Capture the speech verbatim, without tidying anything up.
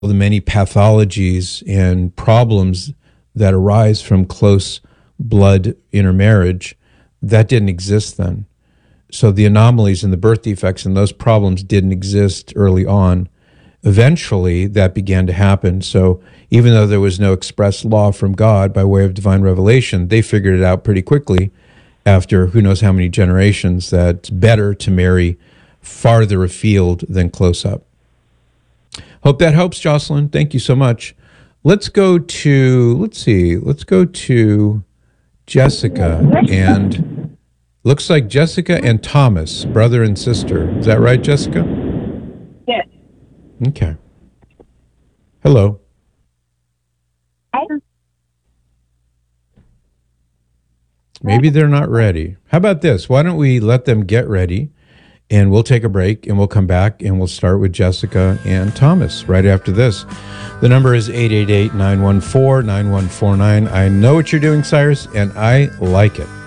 the many pathologies and problems that arise from close blood intermarriage, that didn't exist then. So the anomalies and the birth defects and those problems didn't exist early on. Eventually, that began to happen. So even though there was no express law from God by way of divine revelation, they figured it out pretty quickly after who knows how many generations that it's better to marry farther afield than close up. Hope that helps, Jocelyn. Thank you so much. Let's go to, let's see, let's go to Jessica. And looks like Jessica and Thomas, brother and sister. Is that right, Jessica? Yes. Okay. Hello. Hi. Maybe they're not ready. How about this? Why don't we let them get ready, and we'll take a break, and we'll come back, and we'll start with Jessica and Thomas right after this. The number is eight eight eight, nine one four, nine one four nine. I know what you're doing, Cyrus, and I like it.